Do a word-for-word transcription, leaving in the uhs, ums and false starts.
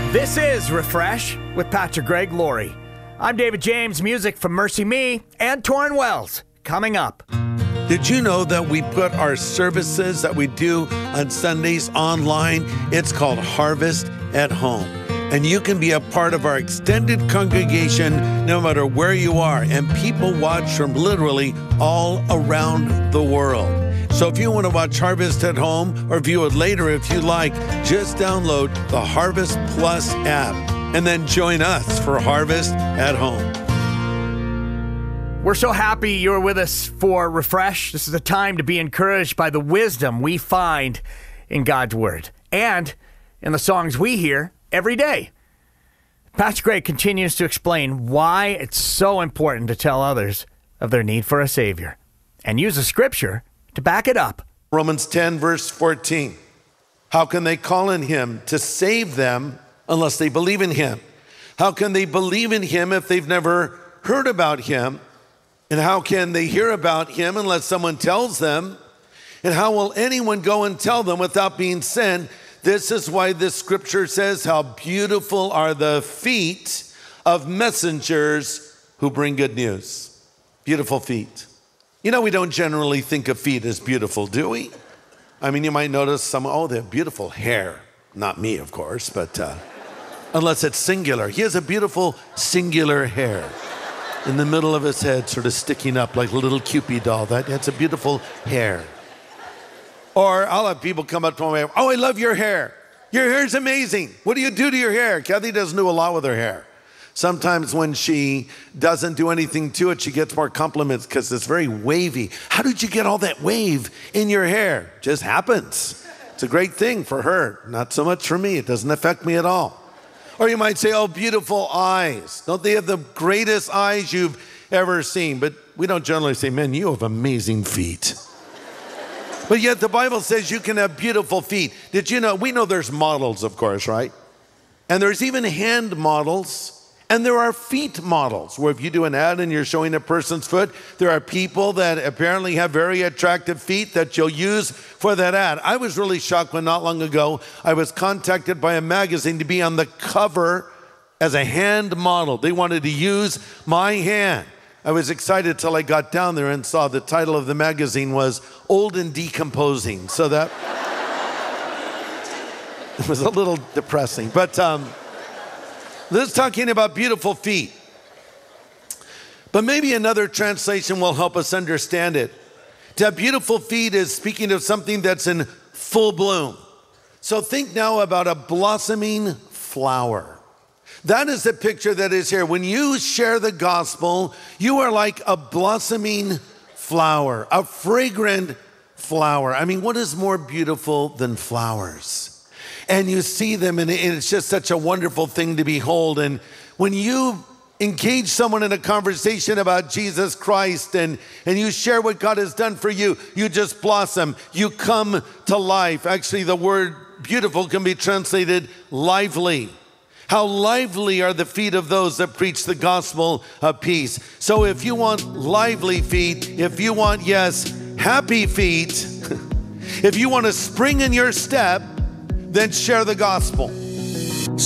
This is Refresh with Pastor Greg Laurie. I'm David James, music from Mercy Me and Torrin Wells. Coming up. Did you know that we put our services that we do on Sundays online? It's called Harvest at Home. And you can be a part of our extended congregation no matter where you are. And people watch from literally all around the world. So if you want to watch Harvest at Home or view it later if you like, just download the Harvest Plus app and then join us for Harvest at Home. We're so happy you're with us for Refresh. This is a time to be encouraged by the wisdom we find in God's Word and in the songs we hear every day. Pastor Greg continues to explain why it's so important to tell others of their need for a Savior and use a scripture to back it up. Romans ten, verse fourteen. How can they call on him to save them unless they believe in him? How can they believe in him if they've never heard about him? And how can they hear about him unless someone tells them? And how will anyone go and tell them without being sent? This is why this scripture says, how beautiful are the feet of messengers who bring good news. Beautiful feet. You know, we don't generally think of feet as beautiful, do we? I mean, you might notice some, oh, they have beautiful hair. Not me, of course, but uh, unless it's singular. He has a beautiful singular hair in the middle of his head, sort of sticking up like a little Cupid doll. That, that's a beautiful hair. Or I'll have people come up to me, oh, I love your hair. Your hair's amazing. What do you do to your hair? Kathy doesn't do a lot with her hair. Sometimes when she doesn't do anything to it, she gets more compliments because it's very wavy. How did you get all that wave in your hair? Just happens. It's a great thing for her. Not so much for me. It doesn't affect me at all. Or you might say, oh, beautiful eyes. Don't they have the greatest eyes you've ever seen? But we don't generally say, man, you have amazing feet. But yet the Bible says you can have beautiful feet. Did you know? We know there's models, of course, right? And there's even hand models. And there are feet models, where if you do an ad and you're showing a person's foot, there are people that apparently have very attractive feet that you'll use for that ad. I was really shocked when not long ago, I was contacted by a magazine to be on the cover as a hand model. They wanted to use my hand. I was excited till I got down there and saw the title of the magazine was Old and Decomposing. So that it was a little depressing. But um, this is talking about beautiful feet. But maybe another translation will help us understand it. To have beautiful feet is speaking of something that's in full bloom. So think now about a blossoming flower. That is the picture that is here. When you share the gospel, you are like a blossoming flower, a fragrant flower. I mean, what is more beautiful than flowers? And you see them, and it's just such a wonderful thing to behold. And when you engage someone in a conversation about Jesus Christ and, and you share what God has done for you, you just blossom. You come to life. Actually, the word beautiful can be translated lively. How lively are the feet of those that preach the gospel of peace. So if you want lively feet, if you want, yes, happy feet, if you want a spring in your step, then share the gospel.